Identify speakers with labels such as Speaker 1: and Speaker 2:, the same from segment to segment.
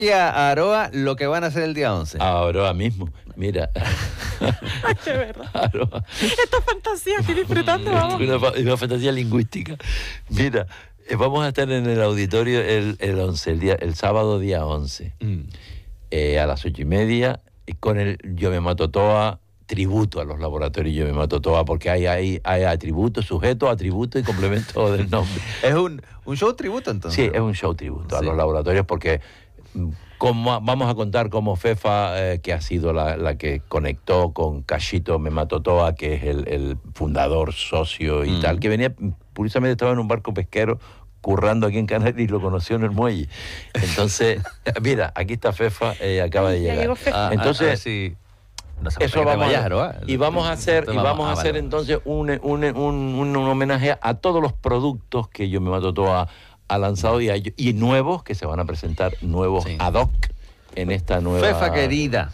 Speaker 1: a Aroa lo que van a hacer el día 11.
Speaker 2: Ahora mismo, mira.
Speaker 3: Ay, qué verdad.
Speaker 2: Aroa.
Speaker 3: Esta fantasía, estoy disfrutando, vamos.
Speaker 2: Una fantasía lingüística. Mira, vamos a estar en el auditorio el 11, el sábado día 11, a las 8:30, con el Yo Me Mato Toa, tributo a los laboratorios Yo Me Mato Toa, porque hay atributo, sujeto, atributo y complemento del nombre.
Speaker 1: Es un show tributo, entonces.
Speaker 2: Sí, es un show tributo a
Speaker 1: Sí.
Speaker 2: los laboratorios, porque vamos a contar cómo Fefa, que ha sido la que conectó con Cachito Me Mato Toa, que es el fundador, socio y tal, que venía, curiosamente estaba en un barco pesquero currando aquí en Canarias y lo conoció en el muelle. Entonces, mira, aquí está Fefa, acaba de
Speaker 3: Ya
Speaker 2: llegar.
Speaker 3: llegó Fefa.
Speaker 2: Entonces,
Speaker 1: a ver si nos
Speaker 2: eso vamos
Speaker 1: vayas,
Speaker 2: a
Speaker 1: Aroa.
Speaker 2: y vamos a hacer
Speaker 1: Vale.
Speaker 2: entonces un homenaje a todos los productos que Yo Me Mato Toa ha lanzado y nuevos que se van a presentar, nuevos
Speaker 1: Sí.
Speaker 2: ad hoc en esta nueva.
Speaker 1: Fefa querida.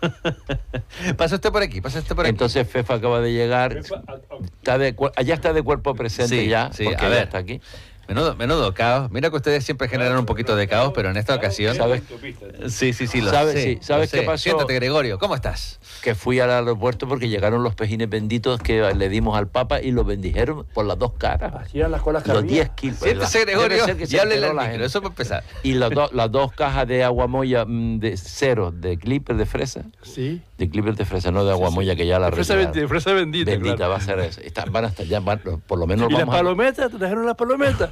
Speaker 1: Pasa usted por aquí, pasa usted por aquí.
Speaker 2: Entonces Fefa acaba de llegar, allá está de cuerpo presente
Speaker 1: Sí,
Speaker 2: ya,
Speaker 1: sí,
Speaker 2: porque
Speaker 1: a
Speaker 2: ya
Speaker 1: ver.
Speaker 2: está aquí.
Speaker 1: Menudo caos. Mira que ustedes siempre generan un poquito de caos, pero en esta ocasión...
Speaker 2: ¿Sabes?
Speaker 1: Sí, lo
Speaker 2: ¿Sabes?
Speaker 1: sé.
Speaker 2: Sí, ¿sabes
Speaker 1: lo
Speaker 2: qué
Speaker 1: sé.
Speaker 2: pasó?
Speaker 1: Siéntate, Gregorio. ¿Cómo estás?
Speaker 2: Que fui al aeropuerto porque llegaron los pejines benditos que le dimos al Papa y los bendijeron por las dos caras.
Speaker 4: Así eran las colas que
Speaker 2: Los
Speaker 4: había.
Speaker 2: 10 kilos.
Speaker 1: Siéntese, Gregorio,
Speaker 2: Debe ser que se
Speaker 1: y háblele
Speaker 2: enteró
Speaker 1: al
Speaker 2: la
Speaker 1: micro.
Speaker 2: gente.
Speaker 1: Eso para empezar.
Speaker 2: Y las dos cajas de aguamoya de cero, de clipper de fresa.
Speaker 4: Sí.
Speaker 2: De clipper de fresa, no de aguamoya, que ya la
Speaker 4: Fresa,
Speaker 2: retiraron.
Speaker 4: fresa bendita.
Speaker 2: Bendita
Speaker 4: claro.
Speaker 2: va a ser eso. Van a estar ya, por lo menos
Speaker 4: ¿Y las
Speaker 2: vamos a...
Speaker 4: palometas? ¿Te dejaron las palometas?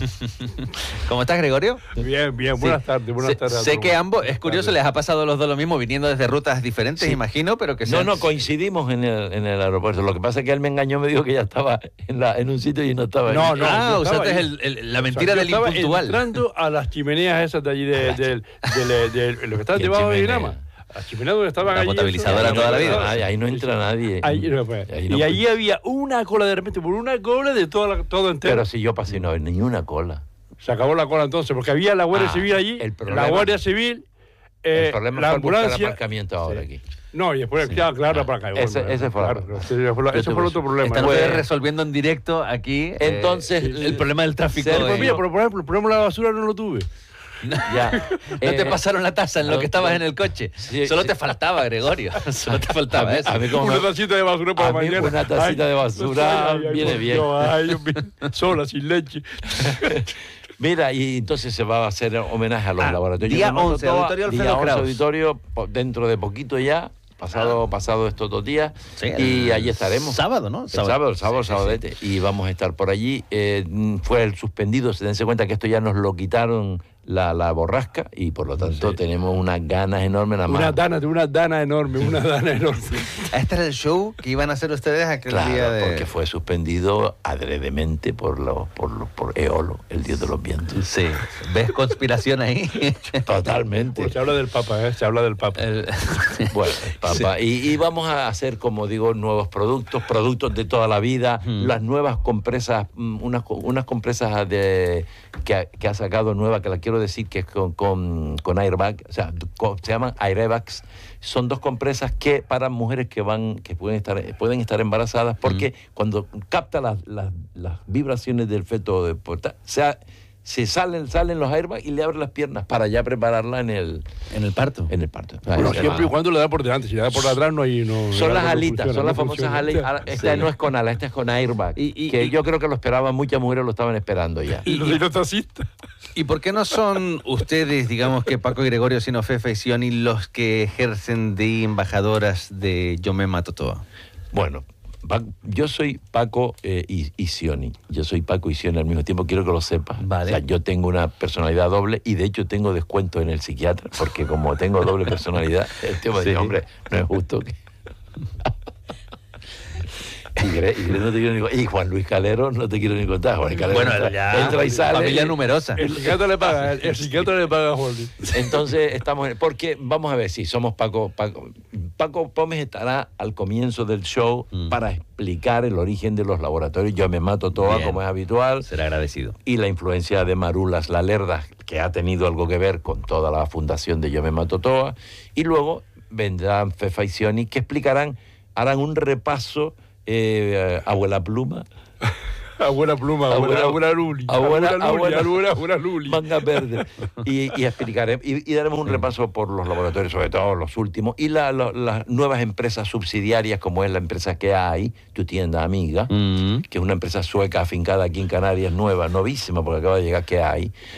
Speaker 1: ¿Cómo estás, Gregorio?
Speaker 4: Bien, bien.
Speaker 1: Sí.
Speaker 4: Buenas tardes. Buenas tardes. a
Speaker 1: Sé
Speaker 4: todos.
Speaker 1: que ambos, es curioso, les ha pasado a los dos lo mismo, viniendo desde rutas diferentes,
Speaker 2: Sí.
Speaker 1: imagino, pero que
Speaker 2: No, coincidimos en el aeropuerto. Lo que pasa es que él me engañó, me dijo que ya estaba en un sitio y no estaba
Speaker 4: No,
Speaker 2: ahí.
Speaker 4: no.
Speaker 1: Ah,
Speaker 4: yo estaba
Speaker 1: usaste
Speaker 4: ahí.
Speaker 1: la mentira
Speaker 4: O sea,
Speaker 1: del
Speaker 4: yo estaba
Speaker 1: impuntual.
Speaker 4: entrando a las chimeneas esas de allí de lo que está
Speaker 2: ¿Qué
Speaker 4: debajo de
Speaker 2: chimenea?
Speaker 4: Dinama. Las chimeneas donde estaban
Speaker 1: La
Speaker 4: allí.
Speaker 1: potabilizadora
Speaker 4: eso.
Speaker 1: toda la vida.
Speaker 2: Ahí no entra nadie.
Speaker 4: Ahí no, pues.
Speaker 2: Ahí no
Speaker 4: y
Speaker 2: puede.
Speaker 4: allí había una cola de repente, por una cola de todo entero.
Speaker 2: Pero si yo pasé y no había ni una cola.
Speaker 4: Se acabó la cola entonces, porque había la Guardia
Speaker 2: Ah,
Speaker 4: Civil allí,
Speaker 2: el problema-
Speaker 4: la Guardia Civil,
Speaker 2: El problema
Speaker 4: la
Speaker 2: fue buscar
Speaker 4: ambulancia.
Speaker 2: aparcamiento ahora aquí.
Speaker 4: No, y después, claro, para acá.
Speaker 2: Ese fue
Speaker 4: claro, ese fue el otro problema.
Speaker 1: Están
Speaker 2: Pues-
Speaker 1: ustedes resolviendo en directo aquí
Speaker 2: Entonces,
Speaker 1: el problema del tráfico.
Speaker 2: Ser-
Speaker 4: Pues mira, pero por ejemplo, el problema de la basura no lo tuve.
Speaker 2: Ya.
Speaker 1: No te pasaron la taza en lo que estabas en el coche.
Speaker 2: Sí,
Speaker 1: Solo
Speaker 2: sí.
Speaker 1: te faltaba, Gregorio. Solo te faltaba eso.
Speaker 2: A mí como
Speaker 4: Una
Speaker 2: me-
Speaker 4: tacita de basura para
Speaker 2: a mí
Speaker 4: mañana.
Speaker 2: una tacita de basura viene
Speaker 4: por
Speaker 2: bien.
Speaker 4: Dios, ay, Dios mío, sola, sin leche.
Speaker 2: Mira, y entonces se va a hacer homenaje a los laboratorios.
Speaker 1: día
Speaker 2: Yo Me Mato
Speaker 1: 11,
Speaker 2: Toa,
Speaker 1: Auditorio Alfredo
Speaker 2: día 11,
Speaker 1: Kraus.
Speaker 2: auditorio, dentro de poquito ya, pasado estos 2 días,
Speaker 1: Sí,
Speaker 2: y allí estaremos.
Speaker 1: Sábado, ¿no?
Speaker 2: El sábado, sabadete, y vamos a estar por allí. Fue el suspendido, se dense cuenta que esto ya nos lo quitaron la borrasca, y por lo tanto tenemos unas ganas enormes.
Speaker 4: Una dana enorme.
Speaker 1: Este era el show que iban a hacer ustedes aquel
Speaker 2: Claro,
Speaker 1: día de...
Speaker 2: porque fue suspendido adredemente por Eolo, el dios de los vientos.
Speaker 1: Sí. ¿Ves conspiración ahí?
Speaker 2: Totalmente.
Speaker 4: Pues se habla del Papa, se habla del Papa.
Speaker 2: Bueno, papá, y vamos a hacer, como digo, nuevos productos de toda la vida, las nuevas compresas, unas compresas que ha sacado nueva, que la quiero decir que es con airbag, o sea, se llaman Airebags. Son 2 compresas que para mujeres que pueden estar embarazadas, porque cuando capta las vibraciones del feto, se salen los airbags y le abre las piernas para ya prepararla en el
Speaker 1: parto.
Speaker 4: Bueno, siempre y cuando le da por delante, si le da por atrás no hay... No,
Speaker 2: son las
Speaker 4: no
Speaker 2: alitas,
Speaker 4: funciona,
Speaker 2: son las
Speaker 4: no
Speaker 2: famosas
Speaker 4: funciona.
Speaker 2: alitas. Esta
Speaker 1: Sí.
Speaker 2: no es con ala, esta es con airbag.
Speaker 1: Y
Speaker 2: Yo creo que lo esperaban, muchas mujeres lo estaban esperando ya.
Speaker 4: Y los taxistas.
Speaker 1: ¿Y por qué no son ustedes, digamos que Paco y Gregorio, sino Fefa y Sioni, los que ejercen de embajadoras de Yo Me Mato Toa?
Speaker 2: Bueno, yo soy Paco y Sioni. Yo soy Paco y Sioni al mismo tiempo, quiero que lo sepas.
Speaker 1: Vale.
Speaker 2: O sea, yo tengo una personalidad doble y de hecho tengo descuento en el psiquiatra, porque como tengo doble personalidad, el tío me dice, hombre, no es justo que... no te quiero ni contar. Y Juan Luis Calero, no te quiero ni contar. Juan Luis Calero
Speaker 1: Bueno,
Speaker 2: entra,
Speaker 1: ya,
Speaker 2: entra y sale.
Speaker 1: familia numerosa.
Speaker 4: El psiquiatra le paga, el psiquiatra le paga a Juan Luis.
Speaker 2: Entonces estamos porque vamos a ver si somos Paco Pómez estará al comienzo del show para explicar el origen de los laboratorios Yo Me Mato Toa,
Speaker 1: Bien.
Speaker 2: como es habitual,
Speaker 1: Será agradecido.
Speaker 2: y la influencia de Marulas La Lerda, que ha tenido algo que ver con toda la fundación de Yo Me Mato Toa, y luego vendrán Fefa y Sioni, que harán un repaso, Abuela Pluma,
Speaker 4: Abuela pluma, abuela luli. Abuela luli.
Speaker 2: Manga verde. Y explicaremos, y daremos un repaso por los laboratorios, sobre todo los últimos, y las nuevas empresas subsidiarias, como es la empresa que hay, tu tienda amiga, que es una empresa sueca afincada aquí en Canarias, nueva, novísima, porque acaba de llegar que hay.